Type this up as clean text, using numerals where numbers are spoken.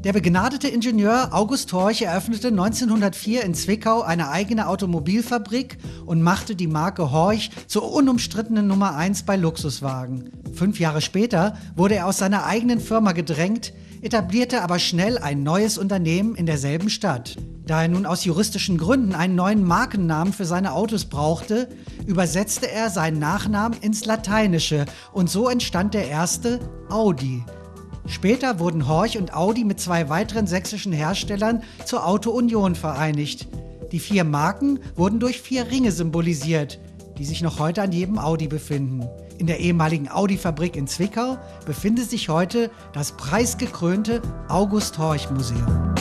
Der begnadete Ingenieur August Horch eröffnete 1904 in Zwickau eine eigene Automobilfabrik und machte die Marke Horch zur unumstrittenen Nummer 1 bei Luxuswagen. 5 Jahre später wurde er aus seiner eigenen Firma gedrängt, etablierte aber schnell ein neues Unternehmen in derselben Stadt. Da er nun aus juristischen Gründen einen neuen Markennamen für seine Autos brauchte, übersetzte er seinen Nachnamen ins Lateinische und so entstand der erste Audi. Später wurden Horch und Audi mit 2 weiteren sächsischen Herstellern zur Auto Union vereinigt. Die 4 Marken wurden durch 4 Ringe symbolisiert, die sich noch heute an jedem Audi befinden. In der ehemaligen Audi-Fabrik in Zwickau befindet sich heute das preisgekrönte August Horch Museum.